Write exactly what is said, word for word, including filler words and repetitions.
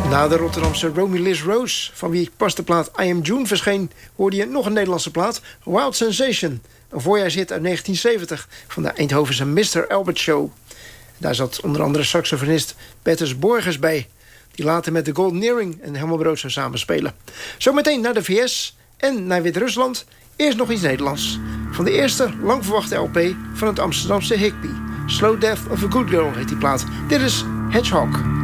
Na de Rotterdamse Romy Liz Rose, van wie pas de plaat I Am June verscheen, hoorde je nog een Nederlandse plaat, Wild Sensation. Een voorjaarshit uit negentien zeventig van de Eindhovense mister Albert Show. Daar zat onder andere saxofonist Bertus Borgers bij, die later met de Golden Earring en Helmer Brood zou samenspelen. Zometeen naar de V S en naar Wit-Rusland. Eerst nog iets Nederlands. Van de eerste lang verwachte L P van het Amsterdamse Higby. Slow Death of a Good Girl heet die plaat. Dit is Hedgehog.